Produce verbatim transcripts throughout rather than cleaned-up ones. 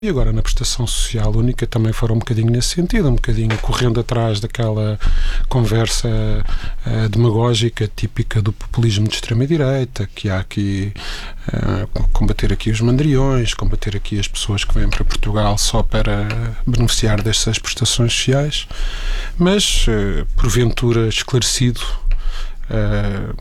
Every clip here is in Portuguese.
E agora na prestação social única também foram um bocadinho nesse sentido, um bocadinho correndo atrás daquela conversa uh, demagógica típica do populismo de extrema-direita, que há aqui uh, combater aqui os mandriões, combater aqui as pessoas que vêm para Portugal só para beneficiar destas prestações sociais, mas uh, porventura esclarecido uh,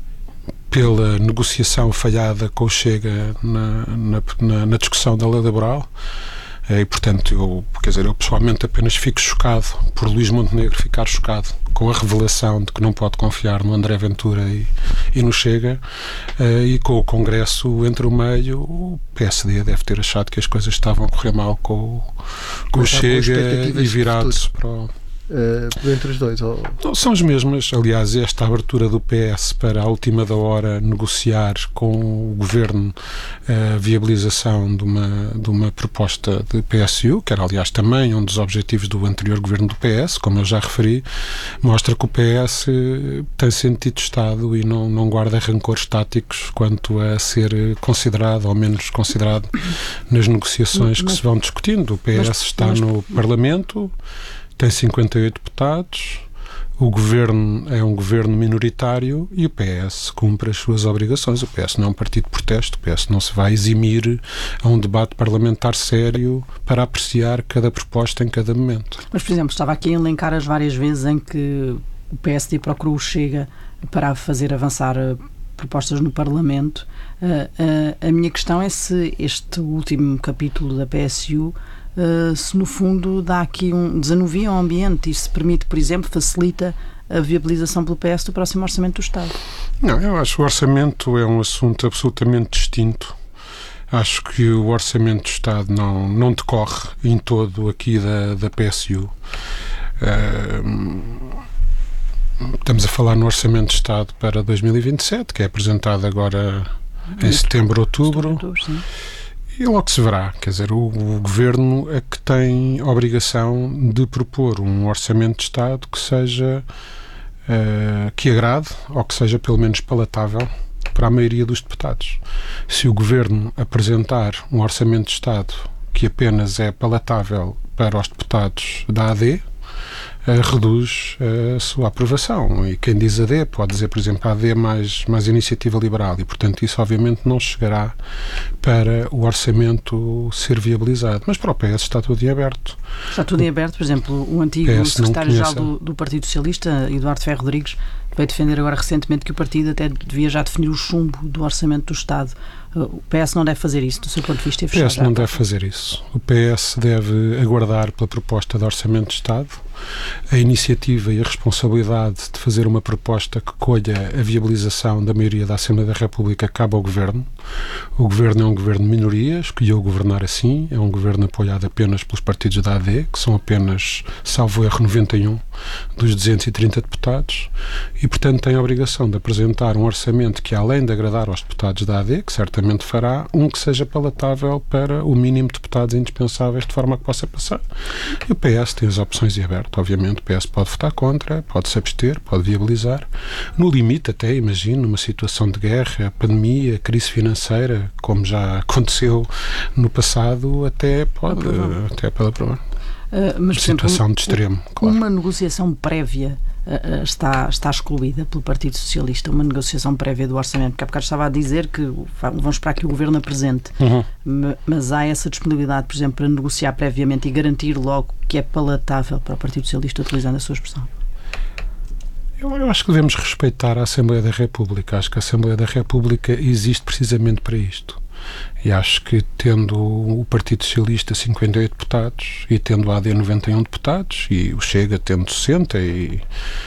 pela negociação falhada com o Chega na, na, na, na discussão da lei laboral. E, portanto, eu, quer dizer, eu pessoalmente apenas fico chocado por Luís Montenegro ficar chocado com a revelação de que não pode confiar no André Ventura e, e no Chega, e com o Congresso entre o meio, o P S D deve ter achado que as coisas estavam a correr mal com, com o Chega e virado-se para o... Uh, entre os dois? Ou... São as mesmas. Aliás, esta abertura do P S para, à última da hora, negociar com o Governo a viabilização de uma, de uma proposta de P S U, que era, aliás, também um dos objetivos do anterior Governo do P S, como eu já referi, mostra que o P S tem sentido de Estado e não, não guarda rancores táticos quanto a ser considerado, ou menos considerado, nas negociações mas, que se vão discutindo. O P S mas, está mas, no Parlamento, tem cinquenta e oito deputados, o governo é um governo minoritário e o P S cumpre as suas obrigações. O P S não é um partido de protesto, o P S não se vai eximir a um debate parlamentar sério para apreciar cada proposta em cada momento. Mas, por exemplo, estava aqui a elencar as várias vezes em que o P S D procurou o Chega para fazer avançar propostas no Parlamento. Uh, uh, a minha questão é se este último capítulo da P S U Uh, se no fundo dá aqui um desanuvia ao ambiente e se permite, por exemplo, facilita a viabilização pelo P S do próximo Orçamento do Estado. Não, eu acho que o Orçamento é um assunto absolutamente distinto. Acho que o Orçamento do Estado não, não decorre em todo aqui da, da P S U. Uh, estamos a falar no Orçamento do Estado para dois mil e vinte e sete, que é apresentado agora em setembro, outubro. outubro sim. E logo se verá, quer dizer, o, o Governo é que tem a obrigação de propor um orçamento de Estado que seja, uh, que agrade, ou que seja pelo menos palatável para a maioria dos deputados. Se o Governo apresentar um orçamento de Estado que apenas é palatável para os deputados da A D, Uh, reduz uh, a sua aprovação. E quem diz A D pode dizer, por exemplo, A D mais, mais iniciativa liberal, e portanto isso obviamente não chegará para o orçamento ser viabilizado. Mas para o P S está tudo em aberto. Está tudo em aberto. Por exemplo, o antigo secretário-geral do, do Partido Socialista, Eduardo Ferro Rodrigues, veio defender agora recentemente que o partido até devia já definir o chumbo do orçamento do Estado. O P S não deve fazer isso, do seu ponto de vista? O P S não deve fazer isso. O P S deve aguardar pela proposta de Orçamento de Estado. A iniciativa e a responsabilidade de fazer uma proposta que colha a viabilização da maioria da Assembleia da República cabe ao Governo. O Governo é um Governo de minoria, escolheu governar assim, é um Governo apoiado apenas pelos partidos da A D, que são apenas, salvo erro, noventa e um dos duzentos e trinta deputados, e portanto tem a obrigação de apresentar um orçamento que, além de agradar aos deputados da A D, que certamente fará, um que seja palatável para o mínimo de deputados indispensáveis, de forma a que possa passar. E o P S tem as opções em aberto. Obviamente o P S pode votar contra, pode se abster, pode viabilizar. No limite, até, imagino, numa situação de guerra, pandemia, crise financeira, como já aconteceu no passado, até pode, até pode aprovar. Uh, mas, situação exemplo, de extremo, claro. Uma negociação prévia uh, está, está excluída pelo Partido Socialista, uma negociação prévia do orçamento, porque há bocado estava a dizer que vamos esperar que o Governo apresente, uhum. mas há essa disponibilidade, por exemplo, para negociar previamente e garantir logo que é palatável para o Partido Socialista, utilizando a sua expressão? Eu, eu acho que devemos respeitar a Assembleia da República. Acho que a Assembleia da República existe precisamente para isto. E acho que, tendo o Partido Socialista cinquenta e oito deputados e tendo a A D noventa e um deputados e o Chega tendo sessenta e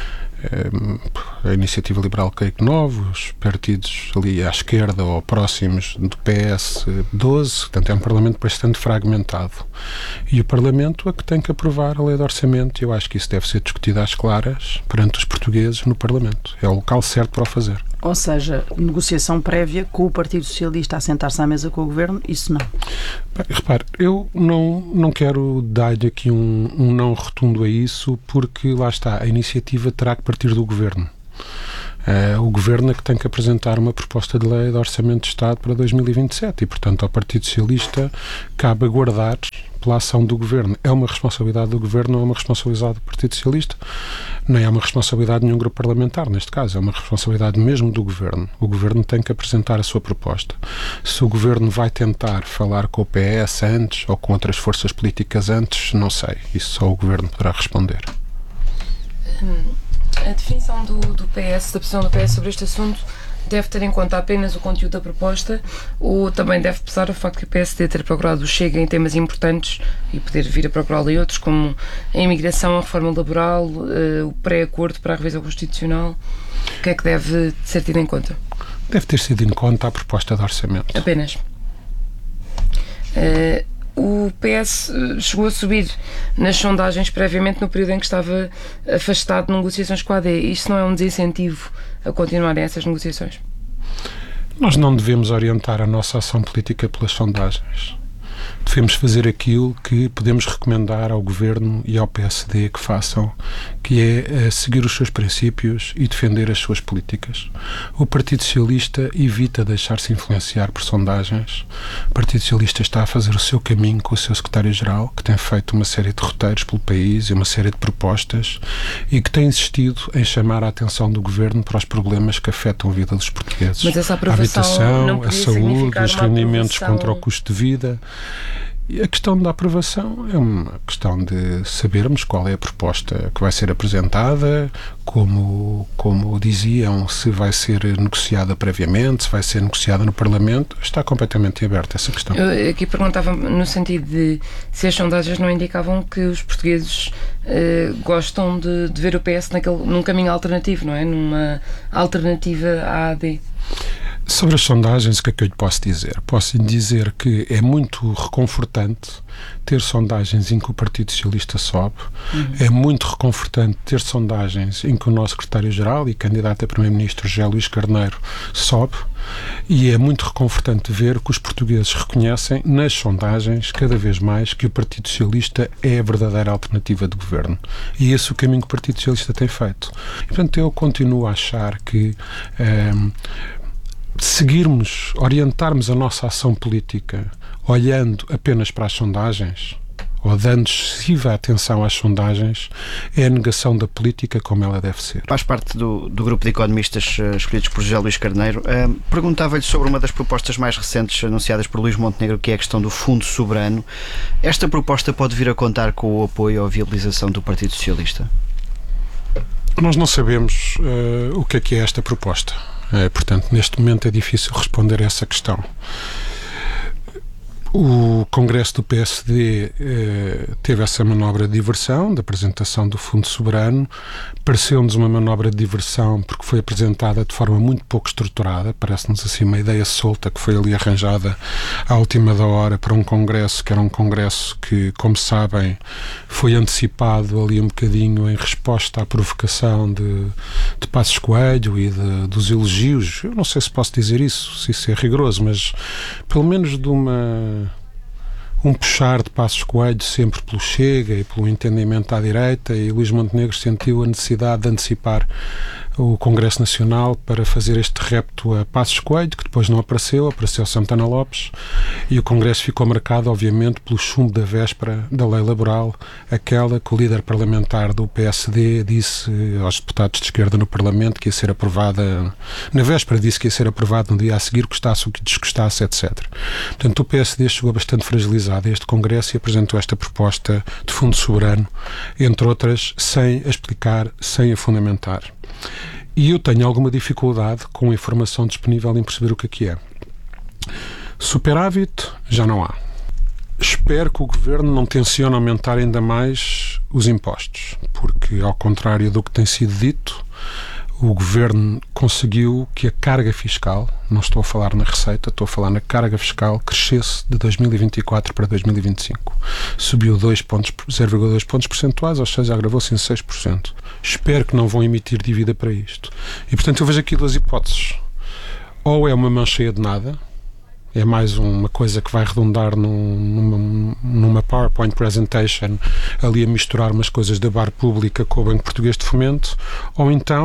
a Iniciativa Liberal creio que nove, os partidos ali à esquerda ou próximos do P S doze, portanto é um Parlamento bastante fragmentado. E o Parlamento é que tem que aprovar a lei de orçamento, e eu acho que isso deve ser discutido às claras perante os portugueses no Parlamento. É o local certo para o fazer. Ou seja, negociação prévia com o Partido Socialista a sentar-se à mesa com o Governo, isso não? Repare, eu não, não quero dar-lhe aqui um, um não rotundo a isso, porque lá está, a iniciativa terá que partir do Governo. Uh, o Governo é que tem que apresentar uma proposta de lei de Orçamento de Estado para dois mil e vinte e sete e, portanto, ao Partido Socialista cabe aguardar pela ação do Governo. É uma responsabilidade do Governo, não é uma responsabilidade do Partido Socialista, nem é uma responsabilidade de nenhum grupo parlamentar, neste caso, é uma responsabilidade mesmo do Governo. O Governo tem que apresentar a sua proposta. Se o Governo vai tentar falar com o P S antes ou com outras forças políticas antes, não sei. Isso só o Governo poderá responder. A definição do, do P S, da posição do P S sobre este assunto, deve ter em conta apenas o conteúdo da proposta ou também deve pesar o facto que o P S D ter procurado o Chega em temas importantes e poder vir a procurá-lo em outros, como a imigração, a reforma laboral, uh, o pré-acordo para a revisão constitucional? O que é que deve ser tido em conta? Deve ter sido em conta a proposta de orçamento. Apenas. Uh, o P S chegou a subir nas sondagens previamente no período em que estava afastado de negociações com a A D. Isto não é um desincentivo a continuarem essas negociações? Nós não devemos orientar a nossa ação política pelas sondagens. Devemos fazer aquilo que podemos recomendar ao Governo e ao P S D que façam, que é uh, seguir os seus princípios e defender as suas políticas. O Partido Socialista evita deixar-se influenciar por sondagens. O Partido Socialista está a fazer o seu caminho com o seu secretário-geral, que tem feito uma série de roteiros pelo país e uma série de propostas e que tem insistido em chamar a atenção do Governo para os problemas que afetam a vida dos portugueses. Mas essa a aprovação não habitação, a saúde, os rendimentos contra o custo de vida. E a questão da aprovação é uma questão de sabermos qual é a proposta que vai ser apresentada, como, como diziam, se vai ser negociada previamente, se vai ser negociada no Parlamento. Está completamente aberta essa questão. Eu aqui perguntava no sentido de se as sondagens não indicavam que os portugueses eh, gostam de, de ver o P S naquele, num caminho alternativo, não é? Numa alternativa à A D. Sobre as sondagens, o que é que eu lhe posso dizer? Posso lhe dizer que é muito reconfortante ter sondagens em que o Partido Socialista sobe, uhum. É muito reconfortante ter sondagens em que o nosso secretário-geral e candidato a primeiro-ministro José Luís Carneiro sobe, e é muito reconfortante ver que os portugueses reconhecem nas sondagens cada vez mais que o Partido Socialista é a verdadeira alternativa de governo, e esse é o caminho que o Partido Socialista tem feito. E, portanto, eu continuo a achar que um, seguirmos, orientarmos a nossa ação política olhando apenas para as sondagens ou dando excessiva atenção às sondagens é a negação da política como ela deve ser. Faz parte do, do grupo de economistas uh, escolhidos por José Luís Carneiro. Uh, perguntava-lhe sobre uma das propostas mais recentes anunciadas por Luís Montenegro, que é a questão do Fundo Soberano. Esta proposta pode vir a contar com o apoio ou a viabilização do Partido Socialista? Nós não sabemos uh, o que é que é esta proposta. Uh, portanto, neste momento é difícil responder a essa questão. O Congresso do P S D eh, teve essa manobra de diversão, da apresentação do Fundo Soberano. Pareceu-nos uma manobra de diversão porque foi apresentada de forma muito pouco estruturada. Parece-nos assim uma ideia solta que foi ali arranjada à última da hora para um Congresso, que era um Congresso que, como sabem, foi antecipado ali um bocadinho em resposta à provocação de, de Passos Coelho e de, dos elogios. Eu não sei se posso dizer isso, se isso é rigoroso, mas pelo menos de uma... um puxar de Passos Coelho sempre pelo Chega e pelo entendimento à direita, e Luís Montenegro sentiu a necessidade de antecipar o Congresso Nacional para fazer este repto a Passos Coelho, que depois não apareceu, apareceu Santana Lopes, e o Congresso ficou marcado, obviamente, pelo chumbo da véspera da lei laboral, aquela que o líder parlamentar do P S D disse aos deputados de esquerda no Parlamento que ia ser aprovada, na véspera disse que ia ser aprovada no dia a seguir, custasse o que descustasse, etcétera. Portanto, o P S D chegou bastante fragilizado a este Congresso e apresentou esta proposta de Fundo Soberano, entre outras, sem a explicar, sem a fundamentar. E eu tenho alguma dificuldade com a informação disponível em perceber o que é que é. Superávit já não há. Espero que o Governo não tencione aumentar ainda mais os impostos, porque, ao contrário do que tem sido dito, o Governo conseguiu que a carga fiscal, não estou a falar na receita, estou a falar na carga fiscal, crescesse de dois mil e vinte e quatro para dois mil e vinte e cinco. Subiu zero vírgula dois pontos percentuais, ou seja, agravou-se em seis por cento. Espero que não vão emitir dívida para isto. E, portanto, eu vejo aqui duas hipóteses. Ou é uma mão cheia de nada, é mais uma coisa que vai redundar num, numa, numa PowerPoint presentation, ali a misturar umas coisas da bar pública com o Banco Português de Fomento, ou então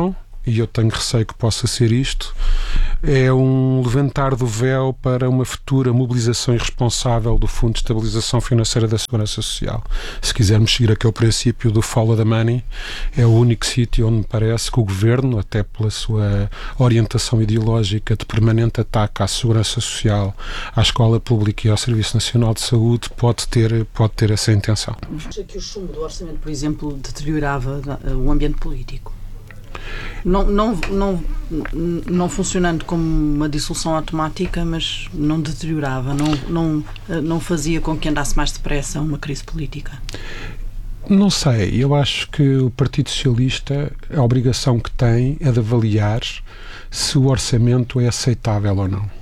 e eu tenho receio que possa ser isto, é um levantar do véu para uma futura mobilização irresponsável do Fundo de Estabilização Financeira da Segurança Social. Se quisermos seguir aquele princípio do follow the money, é o único sítio onde me parece que o Governo, até pela sua orientação ideológica de permanente ataque à Segurança Social, à Escola Pública e ao Serviço Nacional de Saúde, pode ter, pode ter essa intenção. Acha que o chumbo do orçamento, por exemplo, deteriorava o ambiente político? Não, não, não, não funcionando como uma dissolução automática, mas não deteriorava, não, não, não fazia com que andasse mais depressa uma crise política? Não sei, eu acho que o Partido Socialista, a obrigação que tem é de avaliar se o orçamento é aceitável ou não.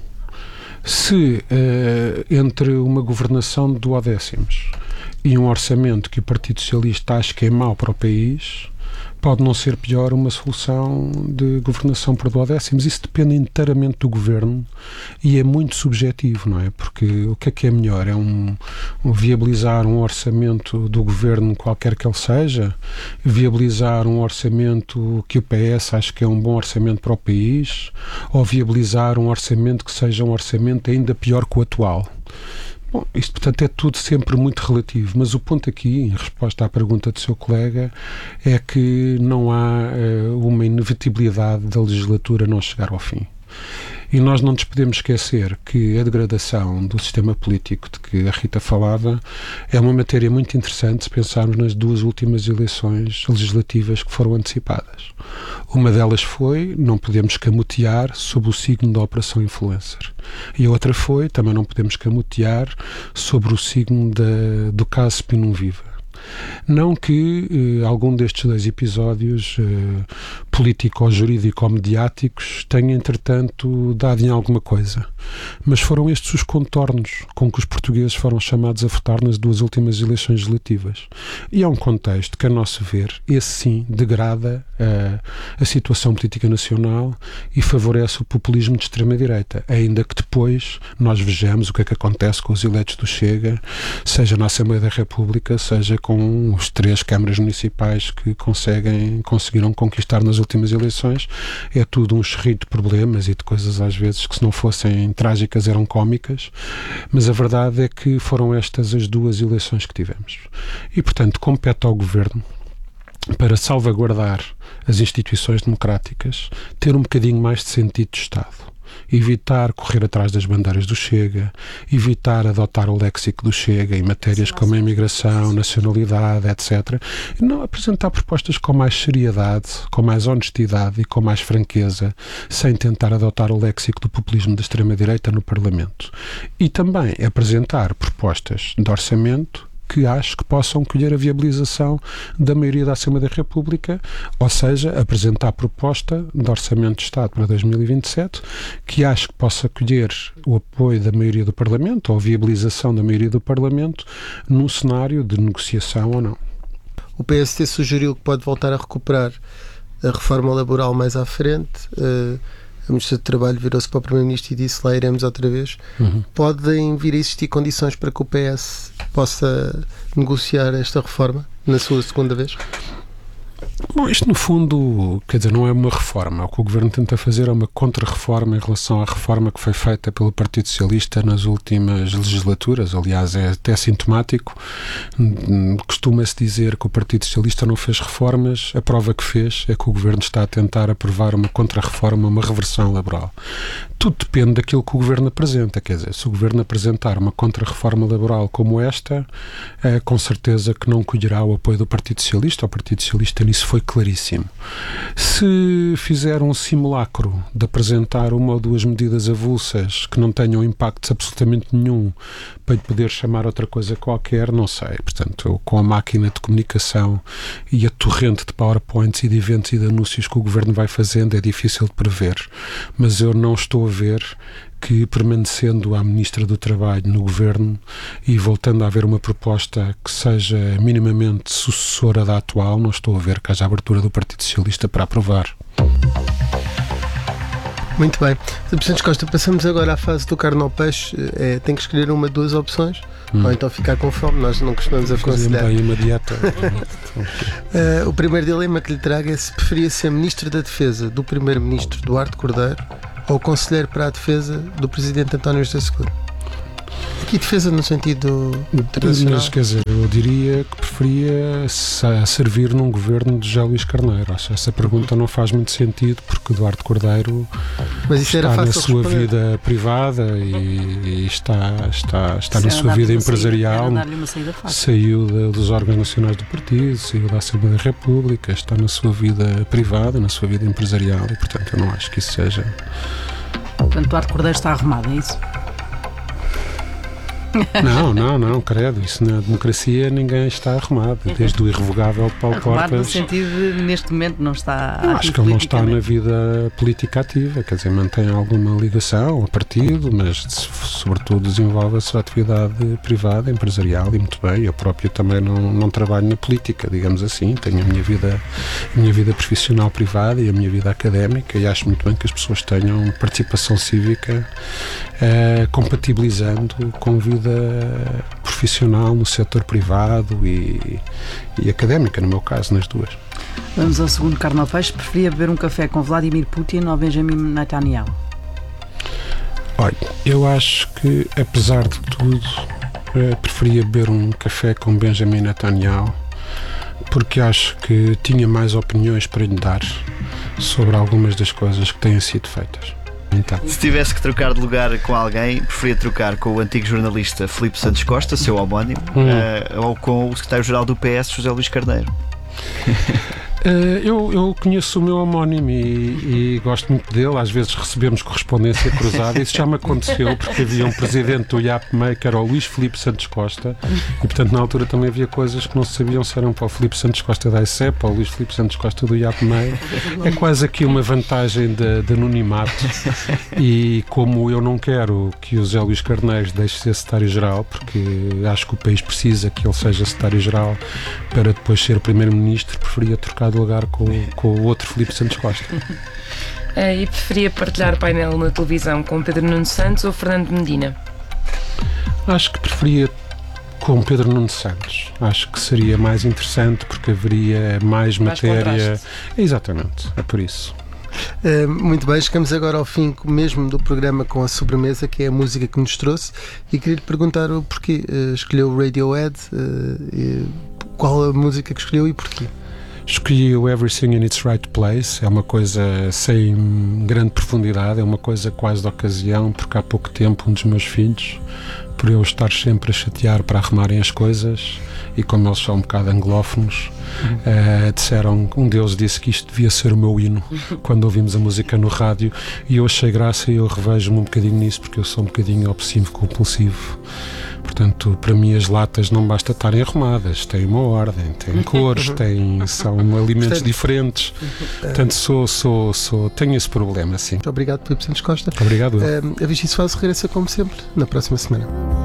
Se uh, entre uma governação de duodécimos e um orçamento que o Partido Socialista acha que é mau para o país, pode não ser pior uma solução de governação por duodécimos. Isso depende inteiramente do governo e é muito subjetivo, não é? Porque o que é que é melhor? É um, um viabilizar um orçamento do governo, qualquer que ele seja, viabilizar um orçamento que o P S acha que é um bom orçamento para o país, ou viabilizar um orçamento que seja um orçamento ainda pior que o atual? Bom, isto, portanto, é tudo sempre muito relativo, mas o ponto aqui, em resposta à pergunta do seu colega, é que não há uh, uma inevitabilidade da legislatura não chegar ao fim. E nós não nos podemos esquecer que a degradação do sistema político de que a Rita falava é uma matéria muito interessante se pensarmos nas duas últimas eleições legislativas que foram antecipadas. Uma delas foi, não podemos camutear, sob o signo da Operação Influencer. E a outra foi, também não podemos camutear, sobre o signo da, do caso Spinum Viva. Não que eh, algum destes dois episódios eh, político-jurídico-mediáticos tenha, entretanto, dado em alguma coisa, mas foram estes os contornos com que os portugueses foram chamados a votar nas duas últimas eleições legislativas. E é um contexto que, a nosso ver, esse sim degrada eh, a situação política nacional e favorece o populismo de extrema-direita, ainda que depois nós vejamos o que é que acontece com os eleitos do Chega, seja na Assembleia da República, seja com os três câmaras municipais que conseguem, conseguiram conquistar nas últimas eleições. É tudo um xerrito de problemas e de coisas às vezes que, se não fossem trágicas, eram cómicas, mas a verdade é que foram estas as duas eleições que tivemos. E, portanto, compete ao Governo, para salvaguardar as instituições democráticas, ter um bocadinho mais de sentido de Estado. Evitar correr atrás das bandeiras do Chega, evitar adotar o léxico do Chega em matérias como a imigração, nacionalidade, etcétera. E não apresentar propostas com mais seriedade, com mais honestidade e com mais franqueza, sem tentar adotar o léxico do populismo da extrema-direita no Parlamento. E também apresentar propostas de orçamento que acho que possam colher a viabilização da maioria da Assembleia da República, ou seja, apresentar a proposta de Orçamento de Estado para dois mil e vinte e sete, que acho que possa colher o apoio da maioria do Parlamento, ou a viabilização da maioria do Parlamento, num cenário de negociação ou não. O P S T sugeriu que pode voltar a recuperar a reforma laboral mais à frente. Uh, a Ministra do Trabalho virou-se para o Primeiro-Ministro e disse: lá iremos outra vez. Uhum. Podem vir a existir condições para que o P S possa negociar esta reforma na sua segunda vez? Bom, isto no fundo, quer dizer, não é uma reforma. O que o Governo tenta fazer é uma contra-reforma em relação à reforma que foi feita pelo Partido Socialista nas últimas legislaturas. Aliás, é até sintomático. Costuma-se dizer que o Partido Socialista não fez reformas. A prova que fez é que o Governo está a tentar aprovar uma contra-reforma, uma reversão laboral. Tudo depende daquilo que o Governo apresenta. Quer dizer, se o Governo apresentar uma contra-reforma laboral como esta, é com certeza que não colherá o apoio do Partido Socialista. O Partido Socialista nisso foi claríssimo. Se fizer um simulacro de apresentar uma ou duas medidas avulsas que não tenham impacto absolutamente nenhum para lhe poder chamar outra coisa qualquer, não sei. Portanto, com a máquina de comunicação e a torrente de PowerPoints e de eventos e de anúncios que o Governo vai fazendo, é difícil de prever. Mas eu não estou a ver que, permanecendo a Ministra do Trabalho no Governo e voltando a haver uma proposta que seja minimamente sucessora da atual, não estou a ver que haja abertura do Partido Socialista para aprovar. Muito bem. Sr. Santos Costa, passamos agora à fase do carne ao peixe. É, tem que escolher uma, duas opções, hum. ou então ficar com fome. Nós não costumamos aconselhar. Bem uma dieta. uh, o primeiro dilema que lhe trago é se preferia ser Ministro da Defesa do Primeiro-Ministro Duarte Cordeiro ou Conselheiro para a Defesa do Presidente António José Seguro. Aqui defesa no sentido internacional. Mas, quer dizer, eu diria que preferia servir num governo de José Luís Carneiro. Acho que essa pergunta não faz muito sentido, porque Duarte Cordeiro Mas isso está era na sua responder. vida privada e, e está, está, está na sua vida empresarial. Saiu de, dos órgãos nacionais do partido, saiu da Assembleia da República, está na sua vida privada, na sua vida empresarial e, portanto, eu não acho que isso seja... Portanto, Duarte Cordeiro está arrumado, é isso? Não, não, não, credo, isso na democracia ninguém está arrumado, desde o irrevogável Paulo arrumado Portas. No sentido de, neste momento, não está. Eu acho que ele não está na vida política ativa, quer dizer, mantém alguma ligação ao partido, mas sobretudo desenvolve a sua atividade privada, empresarial e muito bem. Eu próprio também não, não trabalho na política, digamos assim, tenho a minha vida, a minha vida profissional privada e a minha vida académica e acho muito bem que as pessoas tenham participação cívica eh, compatibilizando com vida profissional no setor privado e, e académica, no meu caso, nas duas. Vamos ao segundo carne ao peixe. Preferia beber um café com Vladimir Putin ou Benjamin Netanyahu? Olha, eu acho que, apesar de tudo, eh, preferia beber um café com Benjamin Netanyahu, porque acho que tinha mais opiniões para lhe dar sobre algumas das coisas que têm sido feitas. Então. Se tivesse que trocar de lugar com alguém, preferia trocar com o antigo jornalista Filipe Santos Costa, seu homónimo, hum. uh, ou com o secretário-geral do P S, José Luís Carneiro? Uh, eu, eu conheço o meu homónimo e, e gosto muito dele. Às vezes recebemos correspondência cruzada. Isso já me aconteceu porque havia um presidente do I A P M E I que era o Luís Filipe Santos Costa e, portanto, na altura também havia coisas que não se sabiam se eram para o Filipe Santos Costa da I C E P ou o Luís Filipe Santos Costa do I A P M E I. É quase aqui uma vantagem de, de anonimato e como eu não quero que o José Luís Carneiro deixe de ser secretário-geral, porque acho que o país precisa que ele seja secretário-geral para depois ser primeiro-ministro, preferia trocar de lugar com, com o outro Filipe Santos Costa. Uh, e preferia partilhar painel na televisão com Pedro Nuno Santos ou Fernando Medina? Acho que preferia com Pedro Nuno Santos. Acho que seria mais interessante porque haveria mais, mais matéria. Contraste. Exatamente, é por isso. Uh, muito bem, chegamos agora ao fim mesmo do programa com a sobremesa, que é a música que nos trouxe, e queria lhe perguntar o porquê. Uh, escolheu o Radiohead, uh, e qual a música que escolheu e porquê? Escolhi o Everything in Its Right Place. É uma coisa sem grande profundidade, é uma coisa quase de ocasião, porque há pouco tempo um dos meus filhos, por eu estar sempre a chatear para arrumarem as coisas, e como eles são um bocado anglófonos, uhum. uh, disseram, um deles disse que isto devia ser o meu hino quando ouvimos a música no rádio, e eu achei graça e eu revejo-me um bocadinho nisso, porque eu sou um bocadinho obsessivo compulsivo. Portanto, para mim as latas não basta estarem arrumadas, têm uma ordem, têm cores, têm, são alimentos Portanto, diferentes. Portanto, sou, sou, sou, tenho esse problema, sim. Muito obrigado, Filipe Santos Costa. Obrigado. Uh, a Vichy Soares regressa como sempre na próxima semana.